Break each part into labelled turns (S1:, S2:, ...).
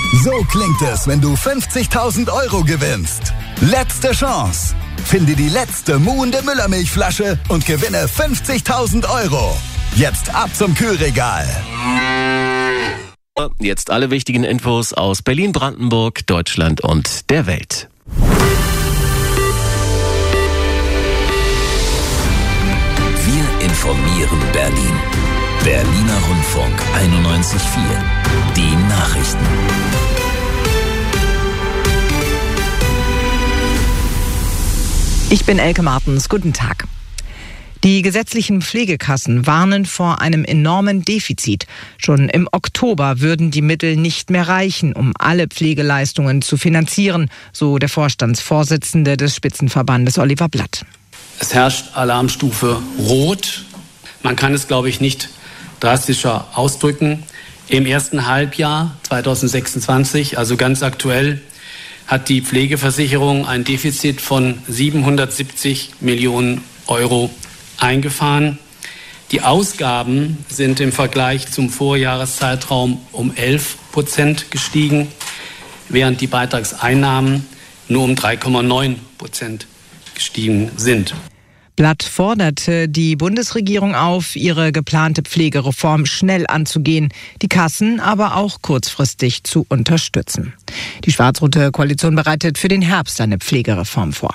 S1: So klingt es, wenn du 50.000 € gewinnst. Letzte Chance. Finde die letzte muhende Müllermilchflasche und gewinne 50.000 €. Jetzt ab zum Kühlregal.
S2: Jetzt alle wichtigen Infos aus Berlin, Brandenburg, Deutschland und der Welt.
S3: Wir informieren Berlin. Berliner Rundfunk 91.4. Die Nachrichten.
S4: Ich bin Elke Martens. Guten Tag. Die gesetzlichen Pflegekassen warnen vor einem enormen Defizit. Schon im Oktober würden die Mittel nicht mehr reichen, um alle Pflegeleistungen zu finanzieren, so der Vorstandsvorsitzende des Spitzenverbandes Oliver Blatt.
S5: Es herrscht Alarmstufe Rot. Man kann es, glaube ich, nicht drastischer ausdrücken. Im ersten Halbjahr 2026, also ganz aktuell, hat die Pflegeversicherung ein Defizit von 770 Millionen € eingefahren. Die Ausgaben sind im Vergleich zum Vorjahreszeitraum um 11% gestiegen, während die Beitragseinnahmen nur um 3,9% gestiegen sind.
S4: Blatt forderte die Bundesregierung auf, ihre geplante Pflegereform schnell anzugehen, die Kassen aber auch kurzfristig zu unterstützen. Die schwarz-rote Koalition bereitet für den Herbst eine Pflegereform vor.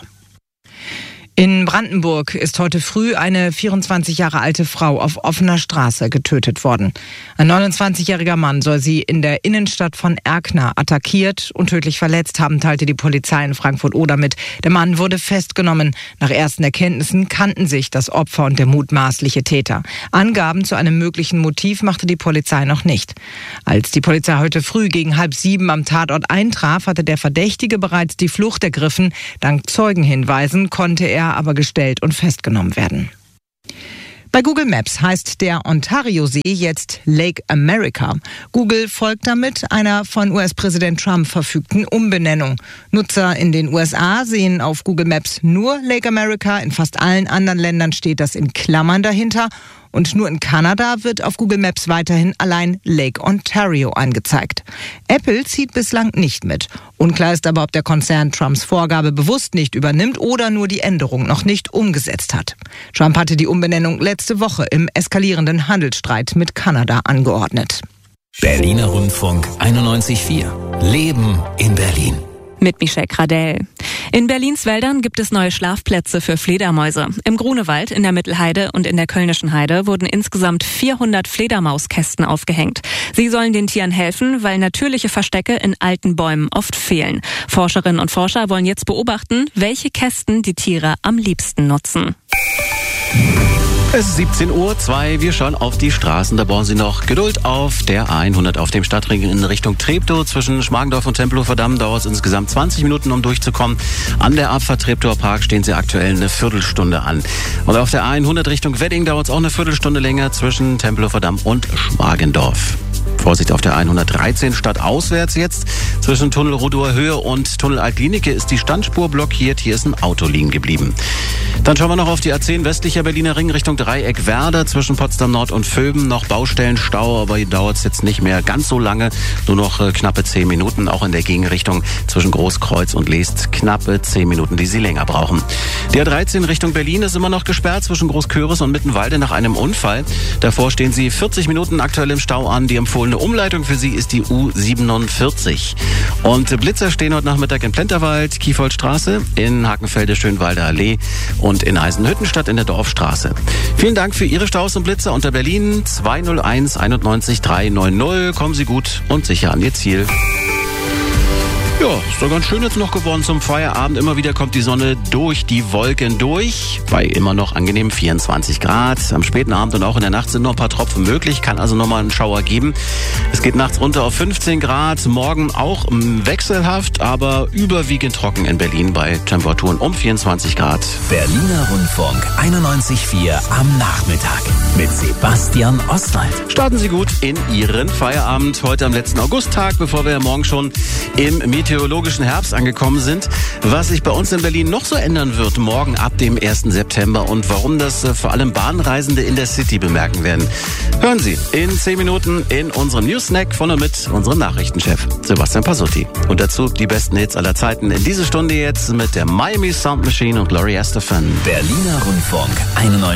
S4: In Brandenburg ist heute früh eine 24 Jahre alte Frau auf offener Straße getötet worden. Ein 29-jähriger Mann soll sie in der Innenstadt von Erkner attackiert und tödlich verletzt haben, teilte die Polizei in Frankfurt-Oder mit. Der Mann wurde festgenommen. Nach ersten Erkenntnissen kannten sich das Opfer und der mutmaßliche Täter. Angaben zu einem möglichen Motiv machte die Polizei noch nicht. Als die Polizei heute früh gegen 6:30 am Tatort eintraf, hatte der Verdächtige bereits die Flucht ergriffen. Dank Zeugenhinweisen konnte er aber gestellt und festgenommen werden. Bei Google Maps heißt der Ontario-See jetzt Lake America. Google folgt damit einer von US-Präsident Trump verfügten Umbenennung. Nutzer in den USA sehen auf Google Maps nur Lake America. In fast allen anderen Ländern steht das in Klammern dahinter. Und nur in Kanada wird auf Google Maps weiterhin allein Lake Ontario angezeigt. Apple zieht bislang nicht mit. Unklar ist aber, ob der Konzern Trumps Vorgabe bewusst nicht übernimmt oder nur die Änderung noch nicht umgesetzt hat. Trump hatte die Umbenennung letzte Woche im eskalierenden Handelsstreit mit Kanada angeordnet.
S3: Berliner Rundfunk 91.4. Leben in Berlin.
S6: Mit Michelle Gradell. In Berlins Wäldern gibt es neue Schlafplätze für Fledermäuse. Im Grunewald, in der Mittelheide und in der Kölnischen Heide wurden insgesamt 400 Fledermauskästen aufgehängt. Sie sollen den Tieren helfen, weil natürliche Verstecke in alten Bäumen oft fehlen. Forscherinnen und Forscher wollen jetzt beobachten, welche Kästen die Tiere am liebsten nutzen.
S2: Es ist 17:02 Uhr. Wir schauen auf die Straßen. Da brauchen Sie noch Geduld auf der A100 auf dem Stadtring in Richtung Treptow. Zwischen Schmargendorf und Tempelhofer Damm dauert es insgesamt 20 Minuten, um durchzukommen. An der Abfahrt Treptower Park stehen Sie aktuell eine Viertelstunde an. Und auf der A100 Richtung Wedding dauert es auch eine Viertelstunde länger zwischen Tempelhofer Damm und Schmargendorf. Vorsicht auf der 113 stadtauswärts jetzt. Zwischen Tunnel Rodower Höhe und Tunnel Altlinike ist die Standspur blockiert. Hier ist ein Auto liegen geblieben. Dann schauen wir noch auf die A10 westlicher Berliner Ring Richtung Dreieck Werder. Zwischen Potsdam Nord und Vöben noch Baustellenstau, aber hier dauert es jetzt nicht mehr ganz so lange. Nur noch knappe 10 Minuten. Auch in der Gegenrichtung zwischen Großkreuz und Leest knappe 10 Minuten, die Sie länger brauchen. Die A13 Richtung Berlin ist immer noch gesperrt zwischen Großköris und Mittenwalde nach einem Unfall. Davor stehen Sie 40 Minuten aktuell im Stau an. Die empfohlene Umleitung für Sie ist die U47. Und Blitzer stehen heute Nachmittag in Plenterwald, Kiefoldstraße, in Hakenfelde, Schönwalder Allee und in Eisenhüttenstadt in der Dorfstraße. Vielen Dank für Ihre Staus und Blitzer unter Berlin 201 91 390. Kommen Sie gut und sicher an Ihr Ziel. Ja, ist doch ganz schön jetzt noch geworden zum Feierabend. Immer wieder kommt die Sonne durch die Wolken durch. Bei immer noch angenehmen 24 Grad. Am späten Abend und auch in der Nacht sind noch ein paar Tropfen möglich. Kann also nochmal einen Schauer geben. Es geht nachts runter auf 15 Grad. Morgen auch wechselhaft, aber überwiegend trocken in Berlin bei Temperaturen um 24 Grad.
S3: Berliner Rundfunk 91.4 am Nachmittag mit Sebastian Oswald.
S2: Starten Sie gut in Ihren Feierabend heute am letzten Augusttag, bevor wir morgen schon im meteorologischen Herbst angekommen sind, was sich bei uns in Berlin noch so ändern wird morgen ab dem 1. September und warum das vor allem Bahnreisende in der City bemerken werden. Hören Sie in 10 Minuten in unserem News-Snack von und mit unserem Nachrichtenchef Sebastian Pasutti. Und dazu die besten Hits aller Zeiten in diese Stunde jetzt mit der Miami Sound Machine und Gloria Estefan.
S3: Berliner Rundfunk 91.